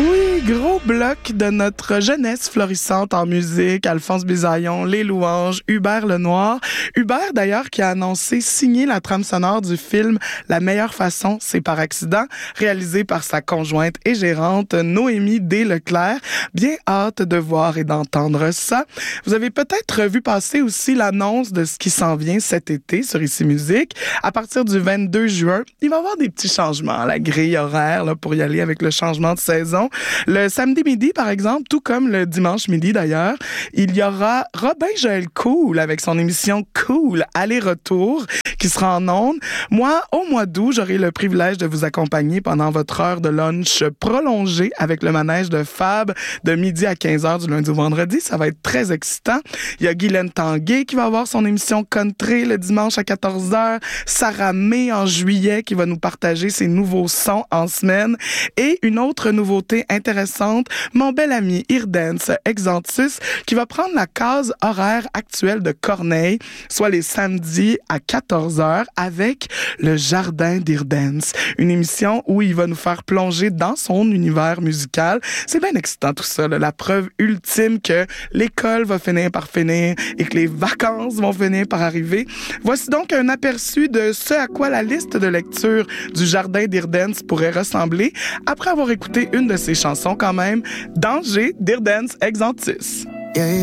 Oui, gros bloc de notre jeunesse florissante en musique. Alphonse Bisaillon, Les Louanges, Hubert Lenoir. Hubert, d'ailleurs, qui a annoncé signer la trame sonore du film La meilleure façon, c'est par accident, réalisé par sa conjointe et gérante Noémie D. Leclerc. Bien hâte de voir et d'entendre ça. Vous avez peut-être vu passer aussi l'annonce de ce qui s'en vient cet été sur Ici Musique. À partir du 22 juin, il va y avoir des petits changements à la grille horaire là, pour y aller avec le changement de saison. Le samedi midi, par exemple, tout comme le dimanche midi d'ailleurs, il y aura Robin Joël Cool avec son émission Cool Aller-retour qui sera en ondes. Moi, au mois d'août, j'aurai le privilège de vous accompagner pendant votre heure de lunch prolongée avec le manège de Fab de midi à 15h du lundi au vendredi. Ça va être très excitant. Il y a Guylaine Tanguay qui va avoir son émission Country le dimanche à 14h. Sarah May en juillet qui va nous partager ses nouveaux sons en semaine. Et une autre nouveauté intéressante, mon bel ami Irdance Exantus qui va prendre la case horaire actuelle de Corneille, soit les samedis à 14h avec le Jardin d'Irdance. Une émission où il va nous faire plonger dans son univers musical. C'est bien excitant tout ça, là, la preuve ultime que l'école va finir par finir et que les vacances vont finir par arriver. Voici donc un aperçu de ce à quoi la liste de lecture du Jardin d'Irdance pourrait ressembler après avoir écouté une de ses chansons quand même, Danger d'Irdance Exantus.